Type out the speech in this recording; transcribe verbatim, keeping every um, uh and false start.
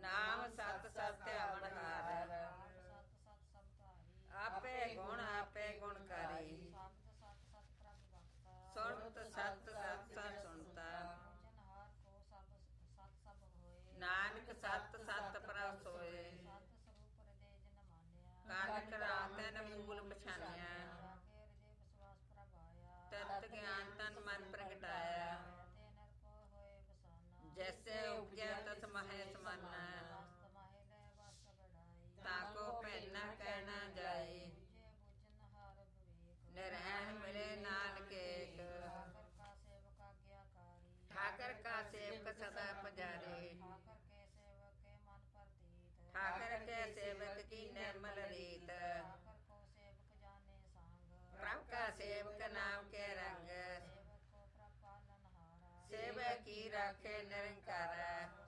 ਨਾਮ ਸਤ ਸਤ ਅਵਨਹਾਰ। ਸਤ ਸਤ ਸਭ ਧਾਰੀ। ਆਪੇ ਗੁਣ ਆਪੇ ਗੁਣਕਾਰੀ। ਸ਼ਬਦ ਸਤ ਸਤ ਪ੍ਰਭ ਭਗਤਾ। ਸੁਣਤ ਸਤ ਸਤ ਸਤ ਸੁਣਤਾ। ਭੋਜਨ ਹਾਰ ਕੋ ਸਭ ਸਤ ਸਭ ਹੋਏ। ਨਾਨਕ ਸਤ ਸਤ ਪ੍ਰਭ ਸੋਏ। ਸਤ ਸਰੂਪ ਹਿਰਦੇ ਜਨ ਮਾਨਿਆ। ਕਾਨ ਕਰਾਤਨ ਮੂਲ ਪਛਾਨਿਆ। ਜਾਕੇ ਹਿਰਦੇ ਵਿਸ਼ਵਾਸ ਪ੍ਰਭ ਆਇਆ। ਤਤ ਗਿਆਨ ਤਨ ਮਨ ਪ੍ਰਗਟਾਇਆ। ਤੇ ਨਰ ਕੋ ਹੋਏ ਬਸਾਨਾ। ਜੈਸੇ ਉਪਜੈ ਤਸ ਮਹੇ ਸਮਾਨਾ। ਵਸਤ ਮਾਹੇ ਲੈ ਵਸ ਬੜਾਈ। ਤਾਕੋ ਭੈਨਾ ਕਹਿਣਾ ਜਾਏ। ਬੁਝੇ ਬੁਝਨ ਹਾਰ ਵਿਵੇਕ। ਨਿਰੈਣ ਮਿਲੇ ਨਾਨਕ ਏਕ। ਠਾਕਰ ਕਾ ਸੇਵਕ ਆਗਿਆਕਾਰੀ। ਠਾਕਰ ਕਾ ਸੇਵਕ ਸਦਾ ਪੁਜਾਰੇ। ਠਾਕਰ ਕੇ ਸੇਵਕ ਕੇ ਮਨ ਪ੍ਰਤੀਤ। ਠਾਕਰ ਕੇ ਸੇਵਕ ਕੀ ਨਿਰਮਲ ਰੀਤ। ਠਾਕਰ ਕੋ ਸੇਵਕ ਜਾਣੇ ਸੰਗ। ਪ੍ਰਭ ਕਾ ਸੇਵਕ ਨਾਮ ਕੇ ਰੰਗ। ਸੇਵਕ ਕੋ ਪ੍ਰਭ ਪਾਲਨ ਹਾਰਾ। ਸੇਵਕ ਕੀ ਰਾਖੇ ਨਿਰੰਕਾਰ।